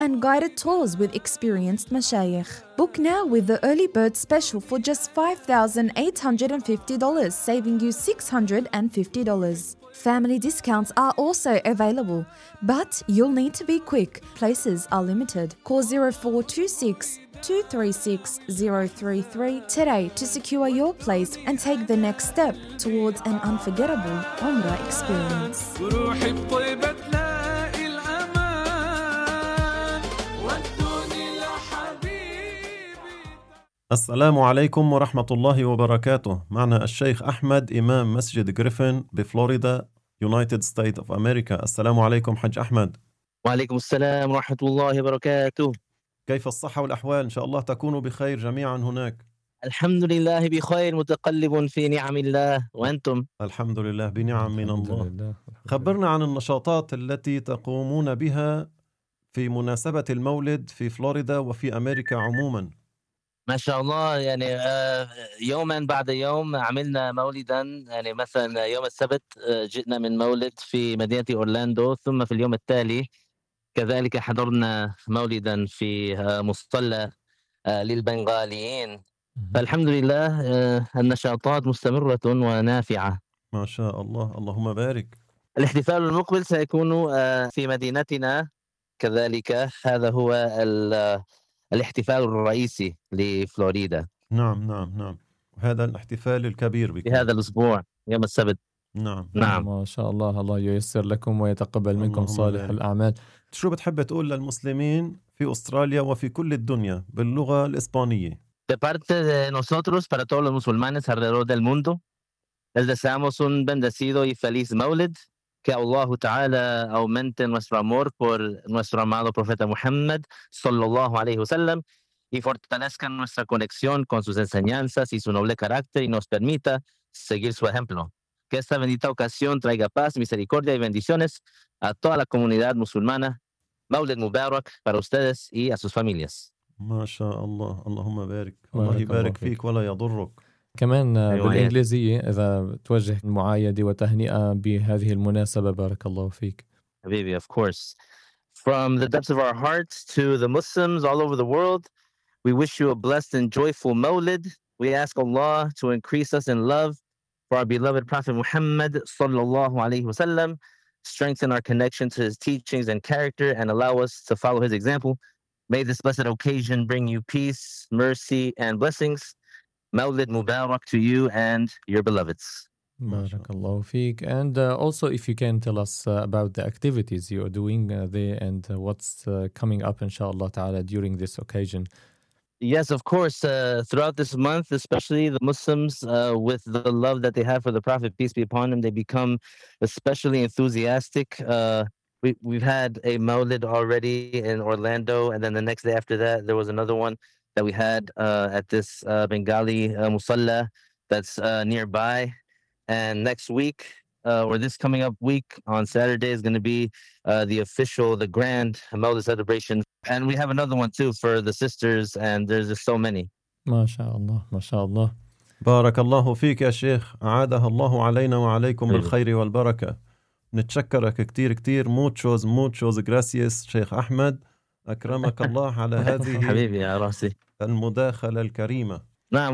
and guided tours with experienced mashayikh. Book now with the early bird special for just $5,850, saving you $650. Family discounts are also available, but you'll need to be quick. Places are limited. Call 0426 236 033 today to secure your place and take the next step towards an unforgettable Umrah experience. السلام عليكم ورحمة الله وبركاته. معنا الشيخ أحمد إمام مسجد غريفن بفلوريدا United States of America. السلام عليكم حج أحمد. وعليكم السلام ورحمة الله وبركاته. كيف الصحة والأحوال؟ إن شاء الله تكونوا بخير جميعا هناك. الحمد لله بخير، متقلب في نعم الله، وأنتم؟ الحمد لله بنعم من الله. خبرنا عن النشاطات التي تقومون بها في مناسبة المولد في فلوريدا وفي أمريكا عموما. ما شاء الله، يعني يوما بعد يوم عملنا مولدا. يعني مثلا يوم السبت جئنا من مولد في مدينة أورلاندو، ثم في اليوم التالي كذلك حضرنا مولدا في مصلى للبنغاليين. فالحمد لله النشاطات مستمرة ونافعة. ما شاء الله، اللهم بارك. الاحتفال المقبل سيكون في مدينتنا كذلك. هذا هو الاحتفال الرئيسي لفلوريدا. نعم. هذا الاحتفال الكبير في هذا الأسبوع يوم السبت. نعم. ما شاء الله، الله ييسر لكم ويتقبل منكم صالح الأعمال. شو بتحب تقول للمسلمين في أستراليا وفي كل الدنيا باللغة الإسبانية؟ De parte de nosotros, para todos los musulmanes alrededor del mundo, les deseamos un bendecido y feliz Maulid. Que Allah Ta'ala aumente nuestro amor por nuestro amado profeta Muhammad sallallahu alaihi wasallam y fortalezca nuestra conexión con sus enseñanzas y su noble carácter y nos permita seguir su ejemplo. Que esta bendita ocasión traiga paz, misericordia y bendiciones a toda la comunidad musulmana. Maulid Mubarak para ustedes y a sus familias. ما شاء الله، اللهم بارك. الله يبارك فيك ولا يضرك. كمان بالإنجليزية إذا توجه معايدة وتهنئة بهذه المناسبة. بارك الله فيك. Habibi, of course. From the depths of our hearts to the Muslims all over the world, we wish you a blessed and joyful Mawlid. We ask Allah to increase us in love for our beloved Prophet Muhammad sallallahu alaihi wasallam, strengthen our connection to his teachings and character, and allow us to follow his example. May this blessed occasion bring you peace, mercy, and blessings. Mawlid Mubarak to you and your beloveds. Barakallahu feek. And also, if you can tell us about the activities you are doing there and what's coming up, inshallah ta'ala, during this occasion. Yes, of course. Throughout this month, especially the Muslims, with the love that they have for the Prophet, peace be upon him, they become especially enthusiastic. We've had a Mawlid already in Orlando, and then the next day after that, there was another one that we had at this Bengali Musalla that's nearby. And next week, or this coming up week on Saturday, is going to be the grand Mawlid celebration. And we have another one too for the sisters, and there's just so many. ما شاء الله ما شاء الله. بارك الله فيك يا شيخ، أعادها الله علينا وعليكم بالخير والبركة. نتشكرك كتير موتشوز gracias شيخ أحمد، أكرمك الله على هذه حبيبي يا راسي المداخلة الكريمة. نعم،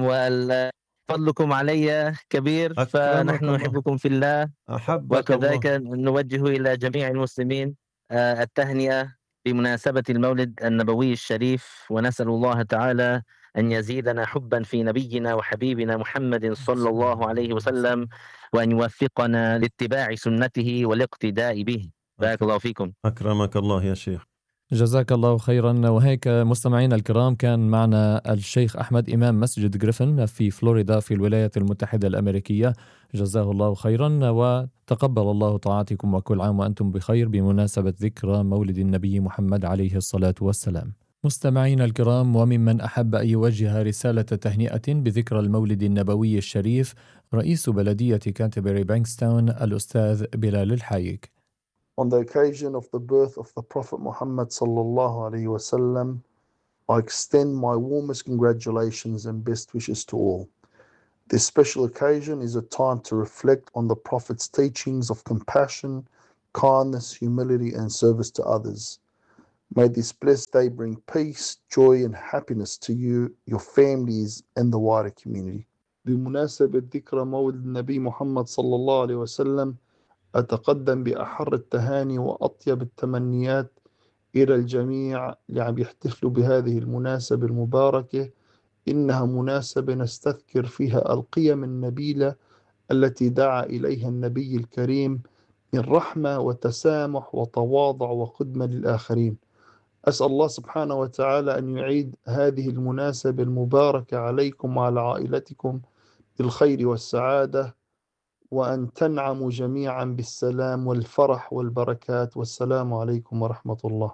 فضلكم علي كبير، فنحن نحبكم في الله، وكذلك نوجه إلى جميع المسلمين التهنئة بمناسبة المولد النبوي الشريف، ونسأل الله تعالى أن يزيدنا حبا في نبينا وحبيبنا محمد صلى الله عليه وسلم، وأن يوفقنا لاتباع سنته والاقتداء به. بارك الله فيكم. أكرمك الله يا شيخ. جزاك الله خيرا. وهيك مستمعينا الكرام، كان معنا الشيخ أحمد إمام مسجد غريفن في فلوريدا في الولايات المتحدة الأمريكية. جزاه الله خيرا وتقبل الله طاعتكم، وكل عام وأنتم بخير بمناسبة ذكرى مولد النبي محمد عليه الصلاة والسلام. مستمعينا الكرام، وممن أحب أن يوجه رسالة تهنئة بذكرى المولد النبوي الشريف رئيس بلدية كانتربري بانكستاون الأستاذ بلال الحايك. On the occasion of the birth of the Prophet Muhammad sallallahu alaihi wasallam, I extend my warmest congratulations and best wishes to all. This special occasion is a time to reflect on the Prophet's teachings of compassion, kindness, humility, and service to others. May this blessed day bring peace, joy and happiness to you, your families and the wider community. بمناسبة ذكرى مولد النبي محمد صلى الله عليه وسلم أتقدم بأحر التهاني وأطيب التمنيات إلى الجميع اللي عم يحتفلوا بهذه المناسبة المباركة. إنها مناسبة نستذكر فيها القيم النبيلة التي دعا إليها النبي الكريم من رحمة وتسامح وتواضع وخدمة للآخرين. أسأل الله سبحانه وتعالى أن يعيد هذه المناسبة المباركة عليكم وعلى عائلتكم بالخير والسعادة، وأن تنعموا جميعا بالسلام والفرح والبركات. والسلام عليكم ورحمة الله.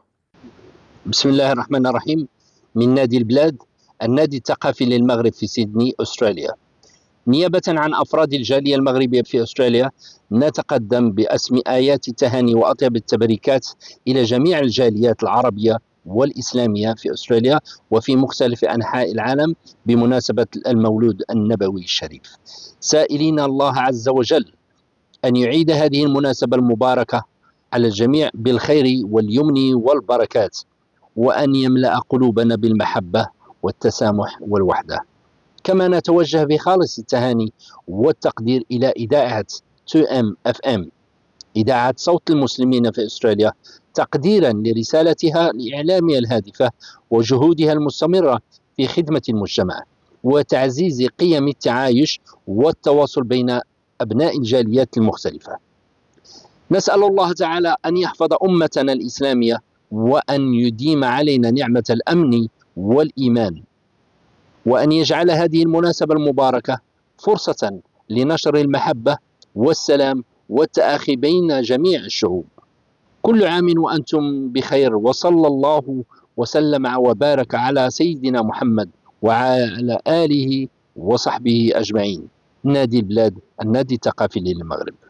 بسم الله الرحمن الرحيم. من نادي البلاد، النادي الثقافي للمغرب في سيدني أستراليا، نيابة عن أفراد الجالية المغربية في أستراليا، نتقدم بأسمى آيات التهاني وأطيب التبريكات إلى جميع الجاليات العربية والإسلامية في أستراليا وفي مختلف أنحاء العالم بمناسبة المولود النبوي الشريف، سائلين الله عز وجل أن يعيد هذه المناسبة المباركة على الجميع بالخير واليمن والبركات، وأن يملأ قلوبنا بالمحبة والتسامح والوحدة. كما نتوجه بخالص التهاني والتقدير إلى إذاعة 2M FM، إذاعة صوت المسلمين في أستراليا، تقديرا لرسالتها الإعلامية الهادفة وجهودها المستمرة في خدمة المجتمع وتعزيز قيم التعايش والتواصل بين أبناء الجاليات المختلفة. نسأل الله تعالى أن يحفظ أمتنا الإسلامية وأن يديم علينا نعمة الأمن والإيمان، وأن يجعل هذه المناسبة المباركة فرصة لنشر المحبة والسلام والتآخي بين جميع الشعوب. كل عام وأنتم بخير، وصلى الله وسلم وبارك على سيدنا محمد وعلى آله وصحبه أجمعين. نادي البلاد، النادي الثقافي للمغرب.